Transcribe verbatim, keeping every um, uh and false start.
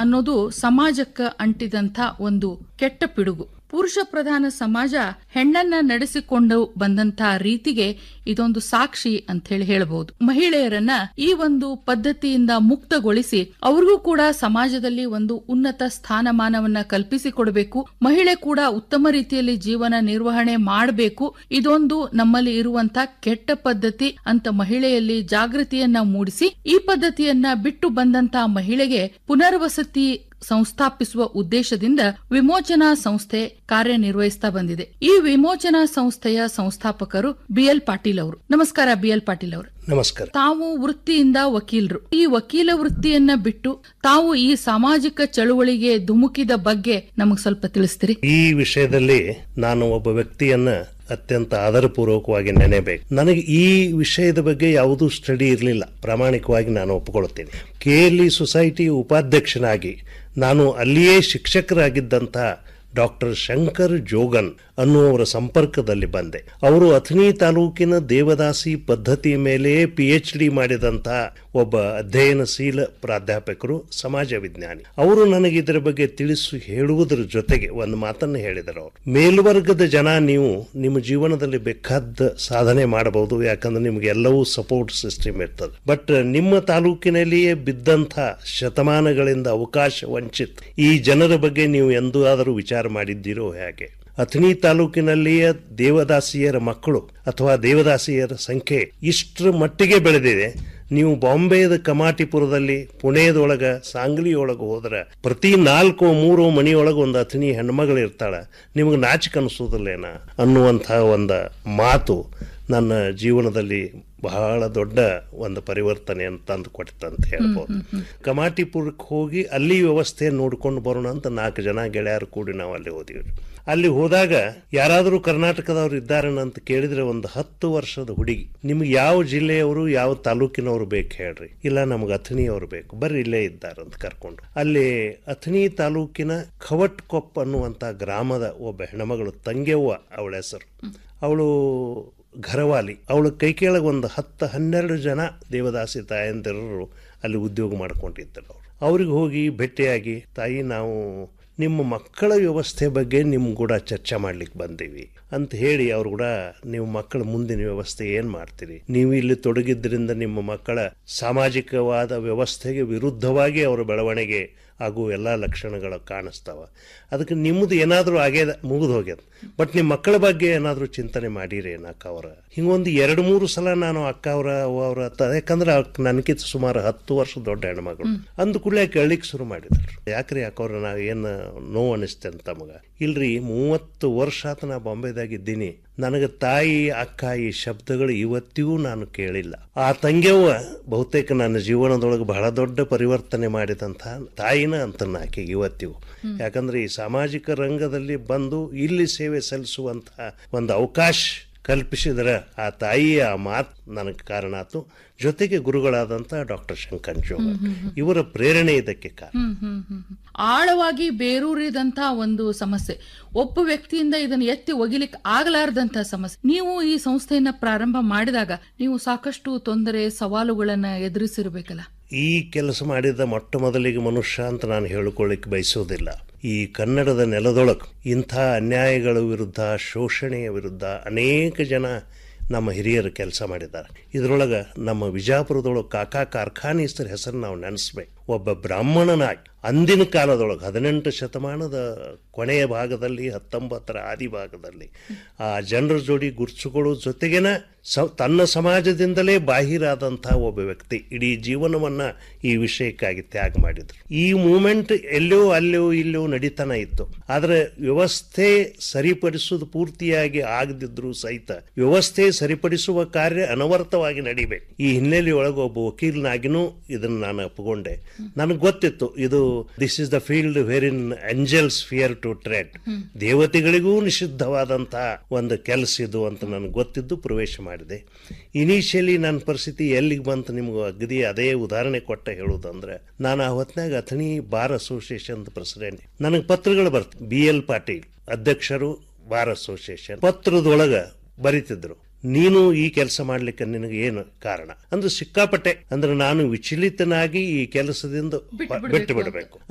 ಅನ್ನೋದು ಸಮಾಜಕ್ಕ ಅಂಟಿದಂಥ ಒಂದು ಕೆಟ್ಟ ಪಿಡುಗು. ಪುರುಷ ಪ್ರಧಾನ ಸಮಾಜ ಹೆಣ್ಣನ್ನ ನಡೆಸಿಕೊಂಡು ಬಂದಂತ ರೀತಿಗೆ ಇದೊಂದು ಸಾಕ್ಷಿ ಅಂತ ಹೇಳಿ ಹೇಳಬಹುದು. ಮಹಿಳೆಯರನ್ನ ಈ ಒಂದು ಪದ್ಧತಿಯಿಂದ ಮುಕ್ತಗೊಳಿಸಿ ಅವ್ರಿಗೂ ಕೂಡ ಸಮಾಜದಲ್ಲಿ ಒಂದು ಉನ್ನತ ಸ್ಥಾನಮಾನವನ್ನ ಕಲ್ಪಿಸಿಕೊಡಬೇಕು. ಮಹಿಳೆ ಕೂಡ ಉತ್ತಮ ರೀತಿಯಲ್ಲಿ ಜೀವನ ನಿರ್ವಹಣೆ ಮಾಡಬೇಕು. ಇದೊಂದು ನಮ್ಮಲ್ಲಿ ಇರುವಂತ ಕೆಟ್ಟ ಪದ್ಧತಿ ಅಂತ ಮಹಿಳೆಯಲ್ಲಿ ಜಾಗೃತಿಯನ್ನ ಮೂಡಿಸಿ ಈ ಪದ್ಧತಿಯನ್ನ ಬಿಟ್ಟು ಬಂದಂತ ಮಹಿಳೆಗೆ ಪುನರ್ವಸತಿ ಸಂಸ್ಥಾಪಿಸುವ ಉದ್ದೇಶದಿಂದ ವಿಮೋಚನಾ ಸಂಸ್ಥೆ ಕಾರ್ಯನಿರ್ವಹಿಸ್ತಾ ಬಂದಿದೆ. ಈ ವಿಮೋಚನಾ ಸಂಸ್ಥೆಯ ಸಂಸ್ಥಾಪಕರು ಬಿ ಎಲ್ ಪಾಟೀಲ್ ಅವರು. ನಮಸ್ಕಾರ ಬಿ ಎಲ್ ಪಾಟೀಲ್ ಅವರು. ನಮಸ್ಕಾರ. ತಾವು ವೃತ್ತಿಯಿಂದ ವಕೀಲರು. ಈ ವಕೀಲ ವೃತ್ತಿಯನ್ನ ಬಿಟ್ಟು ತಾವು ಈ ಸಾಮಾಜಿಕ ಚಳುವಳಿಗೆ ಧುಮುಕಿದ ಬಗ್ಗೆ ನಮಗ್ ಸ್ವಲ್ಪ ತಿಳಿಸ್ತೀರಿ? ಈ ವಿಷಯದಲ್ಲಿ ನಾನು ಒಬ್ಬ ವ್ಯಕ್ತಿಯನ್ನ ಅತ್ಯಂತ ಆದರಪೂರ್ವಕವಾಗಿ ನೆನೆಬೇಕು. ನನಗೆ ಈ ವಿಷಯದ ಬಗ್ಗೆ ಯಾವುದೂ ಸ್ಟಡಿ ಇರಲಿಲ್ಲ, ಪ್ರಾಮಾಣಿಕವಾಗಿ ನಾನು ಒಪ್ಪಿಕೊಳ್ಳುತ್ತೇನೆ. ಕೆ ಎಲ್ ಇ ಸೊಸೈಟಿ ಉಪಾಧ್ಯಕ್ಷನಾಗಿ ನಾನು ಅಲ್ಲಿಯೇ ಶಿಕ್ಷಕರಾಗಿದ್ದಂಥ ಡಾಕ್ಟರ್ ಶಂಕರ್ ಜೋಗನ್ ಅನ್ನುವರ ಸಂಪರ್ಕದಲ್ಲಿ ಬಂದೆ. ಅವರು ಅಥಣಿ ತಾಲೂಕಿನ ದೇವದಾಸಿ ಪದ್ಧತಿ ಮೇಲೆ ಪಿ ಎಚ್ ಡಿ ಮಾಡಿದಂಥ ಒಬ್ಬ ಅಧ್ಯಯನಶೀಲ ಪ್ರಾಧ್ಯಾಪಕರು, ಸಮಾಜ ವಿಜ್ಞಾನಿ. ಅವರು ನನಗೆ ಇದರ ಬಗ್ಗೆ ತಿಳಿಸಿ ಹೇಳುವುದರ ಜೊತೆಗೆ ಒಂದು ಮಾತನ್ನು ಹೇಳಿದರು. ಅವರು ಮೇಲ್ವರ್ಗದ ಜನ, ನೀವು ನಿಮ್ಮ ಜೀವನದಲ್ಲಿ ಬೇಕಾದ ಸಾಧನೆ ಮಾಡಬಹುದು, ಯಾಕಂದ್ರೆ ನಿಮ್ಗೆ ಎಲ್ಲವೂ ಸಪೋರ್ಟ್ ಸಿಸ್ಟಮ್ ಇರ್ತದೆ. ಬಟ್ ನಿಮ್ಮ ತಾಲೂಕಿನಲ್ಲಿಯೇ ಬಿದ್ದಂಥ ಶತಮಾನಗಳಿಂದ ಅವಕಾಶ ವಂಚಿತ ಈ ಜನರ ಬಗ್ಗೆ ನೀವು ಎಂದೂ ಆದರೂ ವಿಚಾರ ಮಾಡಿದ್ದೀರೋ ಹೇಗೆ? ಅಥಣಿ ತಾಲೂಕಿನಲ್ಲಿಯ ದೇವದಾಸಿಯರ ಮಕ್ಕಳು ಅಥವಾ ದೇವದಾಸಿಯರ ಸಂಖ್ಯೆ ಇಷ್ಟರ ಮಟ್ಟಿಗೆ ಬೆಳೆದಿದೆ. ನೀವು ಬಾಂಬೆದ ಕಮಾಟಿಪುರದಲ್ಲಿ, ಪುಣೆದೊಳಗ, ಸಾಂಗ್ಲಿಯೊಳಗೆ ಹೋದ್ರೆ ಪ್ರತಿ ನಾಲ್ಕು ಮೂರು ಮನೆಯೊಳಗೆ ಒಂದು ಅಥಣಿ ಹೆಣ್ಮಗಳು ಇರ್ತಾಳ. ನಿಮಗೆ ನಾಚಿಕೆ ಅನಿಸೋದಿಲ್ಲೇನ ಅನ್ನುವಂಥ ಒಂದು ಮಾತು ನನ್ನ ಜೀವನದಲ್ಲಿ ಬಹಳ ದೊಡ್ಡ ಒಂದು ಪರಿವರ್ತನೆಯನ್ನು ತಂದು ಕೊಟ್ಟಂತ ಹೇಳ್ಬೋದು. ಕಮಾಟಿಪುರಕ್ಕೆ ಹೋಗಿ ಅಲ್ಲಿ ವ್ಯವಸ್ಥೆ ನೋಡ್ಕೊಂಡು ಬರೋಣ ಅಂತ ನಾಲ್ಕು ಜನ ಗೆಳೆಯರು ಕೂಡಿ ನಾವು ಅಲ್ಲಿ ಹೋದಿವಿ. ಅಲ್ಲಿ ಹೋದಾಗ ಯಾರಾದರೂ ಕರ್ನಾಟಕದವ್ರು ಇದ್ದಾರನ ಅಂತ ಕೇಳಿದ್ರೆ ಒಂದು ಹತ್ತು ವರ್ಷದ ಹುಡುಗಿ, ನಿಮ್ಗೆ ಯಾವ ಜಿಲ್ಲೆಯವರು ಯಾವ ತಾಲೂಕಿನವರು ಬೇಕು ಹೇಳ್ರಿ. ಇಲ್ಲ, ನಮ್ಗೆ ಅಥಣಿಯವರು ಬೇಕು, ಬರ್ರಿ ಇಲ್ಲೇ ಇದ್ದಾರಂತ ಕರ್ಕೊಂಡು ಅಲ್ಲಿ ಅಥಣಿ ತಾಲೂಕಿನ ಖವಟ್ಕೊಪ್ಪ ಅನ್ನುವಂಥ ಗ್ರಾಮದ ಒಬ್ಬ ಹೆಣ್ಮಗಳು, ತಂಗೆವ್ವ ಅವಳ ಹೆಸರು. ಅವಳು ಘರವಾಲಿ. ಅವಳ ಕೈ ಕೆಳಗೆ ಒಂದು ಹತ್ತು ಹನ್ನೆರಡು ಜನ ದೇವದಾಸಿ ತಾಯಂದಿರರು ಅಲ್ಲಿ ಉದ್ಯೋಗ ಮಾಡ್ಕೊಂಡಿದ್ದರು. ಅವರು ಅವ್ರಿಗೆ ಹೋಗಿ ಭೇಟಿಯಾಗಿ, ತಾಯಿ, ನಾವು ನಿಮ್ಮ ಮಕ್ಕಳ ವ್ಯವಸ್ಥೆ ಬಗ್ಗೆ ನಿಮ್ಮ ಕೂಡ ಚರ್ಚೆ ಮಾಡ್ಲಿಕ್ಕೆ ಬಂದೀವಿ ಅಂತ ಹೇಳಿ, ಅವ್ರು ಕೂಡ ನೀವು ಮಕ್ಕಳ ಮುಂದಿನ ವ್ಯವಸ್ಥೆ ಏನ್ ಮಾಡ್ತೀರಿ, ನೀವು ಇಲ್ಲಿ ತೊಡಗಿದ್ರಿಂದ ನಿಮ್ಮ ಮಕ್ಕಳ ಸಾಮಾಜಿಕವಾದ ವ್ಯವಸ್ಥೆಗೆ ವಿರುದ್ಧವಾಗಿ ಅವರ ಬೆಳವಣಿಗೆ ಹಾಗೂ ಎಲ್ಲ ಲಕ್ಷಣಗಳು ಕಾಣಿಸ್ತಾವ. ಅದಕ್ಕೆ ನಿಮ್ಮದು ಏನಾದರೂ ಆಗ್ಯದ, ಮುಗಿದು ಹೋಗ್ಯದ, ಬಟ್ ನಿಮ್ಮ ಮಕ್ಕಳ ಬಗ್ಗೆ ಏನಾದರೂ ಚಿಂತನೆ ಮಾಡಿರಿ ಅಕ್ಕ ಅವರ. ಹಿಂಗೊಂದು ಎರಡು ಮೂರು ಸಲ ನಾನು ಅಕ್ಕ ಅವರ ಅವರ ಯಾಕಂದ್ರೆ ನನಗಿಂತ ಸುಮಾರು ಹತ್ತು ವರ್ಷ ದೊಡ್ಡ ಹೆಣ್ಮಗಳು ಅಂದ ಕೂಡಲೇ ಕೇಳಲಿಕ್ಕೆ ಶುರು ಮಾಡಿದ್ರು. ಯಾಕ್ರಿ ಅಕ್ಕವ್ರ, ನಾ ಏನು ನೋವು ಅನಿಸ್ತೇನೆ ತಮಗ? ಇಲ್ರಿ, ಮೂವತ್ತು ವರ್ಷ ಆತ ನಾ ಬಾಂಬೆದಾಗಿದ್ದೀನಿ, ನನಗೆ ತಾಯಿ ಅಕ್ಕ ಈ ಶಬ್ದಗಳು ಇವತ್ತಿಗೂ ನಾನು ಕೇಳಿಲ್ಲ. ಆ ತಂಗ್ಯವ್ವ ಬಹುತೇಕ ನನ್ನ ಜೀವನದೊಳಗೆ ಬಹಳ ದೊಡ್ಡ ಪರಿವರ್ತನೆ ಮಾಡಿದಂಥ ತಾಯಿನ ಅಂತ ಆಕೆಗೆ ಇವತ್ತಿಗೂ. ಯಾಕಂದ್ರೆ ಈ ಸಾಮಾಜಿಕ ರಂಗದಲ್ಲಿ ಬಂದು ಇಲ್ಲಿ ಸೇವೆ ಸಲ್ಲಿಸುವಂತಹ ಒಂದು ಅವಕಾಶ ಕಲ್ಪಿಸಿದ್ರ ಆ ತಾಯಿಯ ಆ ಮಾತು ನನಗೆ ಕಾರಣ ಆಯ್ತು. ಜೊತೆಗೆ ಗುರುಗಳಾದಂತ ಡಾಕ್ಟರ್ ಶಂಕರ್ ಜೋಗನ್ ಇವರ ಪ್ರೇರಣೆ ಇದಕ್ಕೆ ಕಾರಣ. ಆಳವಾಗಿ ಬೇರೂರಿದಂತ ಒಂದು ಸಮಸ್ಯೆ, ಒಬ್ಬ ವ್ಯಕ್ತಿಯಿಂದ ಇದನ್ನು ಎತ್ತಿ ಒಗಿಲಿಕ್ಕೆ ಆಗಲಾರದಂತ ಸಮಸ್ಯೆ. ನೀವು ಈ ಸಂಸ್ಥೆಯನ್ನ ಪ್ರಾರಂಭ ಮಾಡಿದಾಗ ನೀವು ಸಾಕಷ್ಟು ತೊಂದರೆ ಸವಾಲುಗಳನ್ನ ಎದುರಿಸಿರ್ಬೇಕಲ್ಲ? ಈ ಕೆಲಸ ಮಾಡಿದ ಮೊಟ್ಟ ಮೊದಲಿಗೆ ಮನುಷ್ಯ ಅಂತ ನಾನು ಹೇಳಿಕೊಳ್ಳಿಕ್ಕೆ ಬಯಸೋದಿಲ್ಲ. ಈ ಕನ್ನಡದ ನೆಲದೊಳಗೆ ಇಂಥ ಅನ್ಯಾಯಗಳ ವಿರುದ್ಧ, ಶೋಷಣೆಯ ವಿರುದ್ಧ ಅನೇಕ ಜನ ನಮ್ಮ ಹಿರಿಯರು ಕೆಲಸ ಮಾಡಿದ್ದಾರೆ. ಇದರೊಳಗೆ ನಮ್ಮ ವಿಜಾಪುರದೊಳಗೆ ಕಾಕಾ ಕಾರ್ಖಾನಿಸ್ತರ ಹೆಸರು ನಾವು ನೆನೆಸ್ಬೇಕು. ಒಬ್ಬ ಬ್ರಾಹ್ಮಣನಾಗಿ ಅಂದಿನ ಕಾಲದೊಳಗೆ ಹದಿನೆಂಟು ಶತಮಾನದ ಕೊನೆಯ ಭಾಗದಲ್ಲಿ, ಹತ್ತೊಂಬತ್ತರ ಆದಿ ಭಾಗದಲ್ಲಿ ಆ ಜನರ ಜೋಡಿ ಗುರ್ಸುಗಳು ಜೊತೆಗೇನ ಸ ತನ್ನ ಸಮಾಜದಿಂದಲೇ ಬಾಹಿರಾದಂಥ ಒಬ್ಬ ವ್ಯಕ್ತಿ ಇಡೀ ಜೀವನವನ್ನ ಈ ವಿಷಯಕ್ಕಾಗಿ ತ್ಯಾಗ ಮಾಡಿದ್ರು. ಈ ಮೂಮೆಂಟ್ ಎಲ್ಲೋ ಅಲ್ಲೋ ಇಲ್ಲೋ ನಡೀತಾನೆ ಇತ್ತು. ಆದರೆ ವ್ಯವಸ್ಥೆ ಸರಿಪಡಿಸುವುದು ಪೂರ್ತಿಯಾಗಿ ಆಗದಿದ್ರು ಸಹಿತ ವ್ಯವಸ್ಥೆ ಸರಿಪಡಿಸುವ ಕಾರ್ಯ ಅನವರ್ತವಾಗಿ ನಡಿಬೇಕು. ಈ ಹಿನ್ನೆಲೆಯೊಳಗೆ ಒಬ್ಬ ವಕೀಲನಾಗಿನೂ ಇದನ್ನು ನಾನು ಒಪ್ಪಿಕೊಂಡೆ. ನನಗೆ ಗೊತ್ತಿತ್ತು, ಇದು this is the field wear in angels fear to trade. ದೇವತೆಗಳಿಗೂ ನಿಷಿದ್ಧವಾದಂತಹ ಒಂದು ಕೆಲಸ ಇದು ಅಂತ ನನಗೆ ಗೊತ್ತಿದ್ದು ಪ್ರವೇಶ ಮಾಡಿದೆ. ಇನಿಷಿಯಲಿ ನನ್ನ ಪರಿಸ್ಥಿತಿ ಎಲ್ಲಿಗೆ ಬಂತು ನಿಮ್ಗೆ ಅಗದಿ ಅದೇ ಉದಾಹರಣೆ ಕೊಟ್ಟ ಹೇಳುವುದಂದ್ರೆ, ನಾನು ಆ ಹೊತ್ನಾಗ ಅಥಣಿ ಬಾರ್ ಅಸೋಸಿಯೇಷನ್ ಪ್ರೆಸಿಡೆಂಟ್. ನನಗೆ ಪತ್ರಗಳು ಬರ್ತ, ಬಿ ಎಲ್ ಪಾಟೀಲ್ ಅಧ್ಯಕ್ಷರು ಬಾರ್ ಅಸೋಸಿಯೇಷನ್, ಪತ್ರದೊಳಗ ಬರೀತಿದ್ರು, ನೀನು ಈ ಕೆಲಸ ಮಾಡ್ಲಿಕ್ಕೆ ನಿನಗೆ ಏನು ಕಾರಣ ಅಂದ್ರೆ ಸಿಕ್ಕಾಪಟ್ಟೆ ಅಂದ್ರೆ ನಾನು ವಿಚಲಿತನಾಗಿ ಈ ಕೆಲಸದಿಂದ ಬಿಟ್ಟು ಬಿಡಬೇಕು.